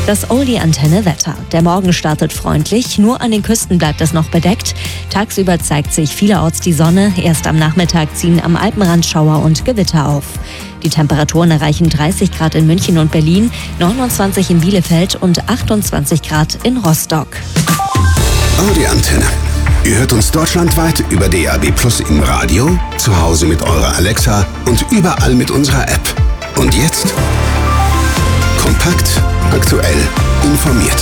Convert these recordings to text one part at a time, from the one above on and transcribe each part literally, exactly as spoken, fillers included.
Das Oldie-Antenne-Wetter. Der Morgen startet freundlich, nur an den Küsten bleibt es noch bedeckt. Tagsüber zeigt sich vielerorts die Sonne, erst am Nachmittag ziehen am Alpenrand Schauer und Gewitter auf. Die Temperaturen erreichen dreißig Grad in München und Berlin, neunundzwanzig in Bielefeld und achtundzwanzig Grad in Rostock. Audi-Antenne. Ihr hört uns deutschlandweit über D A B Plus im Radio, zu Hause mit eurer Alexa und überall mit unserer App. Und jetzt kompakt, aktuell, informiert.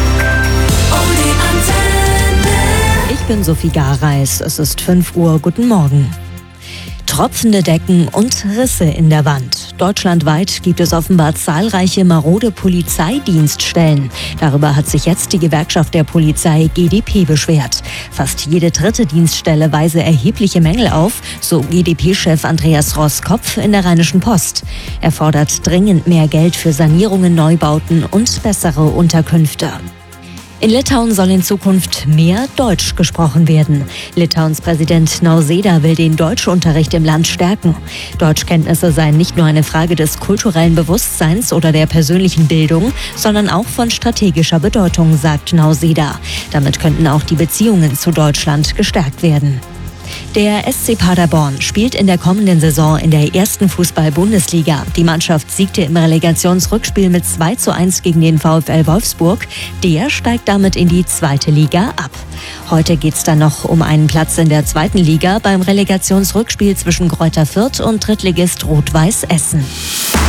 Ich bin Sophie Gareis, es ist fünf Uhr, guten Morgen. Tropfende Decken und Risse in der Wand. Deutschlandweit gibt es offenbar zahlreiche marode Polizeidienststellen. Darüber hat sich jetzt die Gewerkschaft der Polizei G d P beschwert. Fast jede dritte Dienststelle weise erhebliche Mängel auf, so G d P-Chef Andreas Roskopf in der Rheinischen Post. Er fordert dringend mehr Geld für Sanierungen, Neubauten und bessere Unterkünfte. In Litauen soll in Zukunft mehr Deutsch gesprochen werden. Litauens Präsident Nausėda will den Deutschunterricht im Land stärken. Deutschkenntnisse seien nicht nur eine Frage des kulturellen Bewusstseins oder der persönlichen Bildung, sondern auch von strategischer Bedeutung, sagt Nausėda. Damit könnten auch die Beziehungen zu Deutschland gestärkt werden. Der S C Paderborn spielt in der kommenden Saison in der ersten Fußball-Bundesliga. Die Mannschaft siegte im Relegationsrückspiel mit zwei zu eins gegen den VfL Wolfsburg. Der steigt damit in die zweite Liga ab. Heute geht es dann noch um einen Platz in der zweiten Liga beim Relegationsrückspiel zwischen Greuther Fürth und Drittligist Rot-Weiß Essen.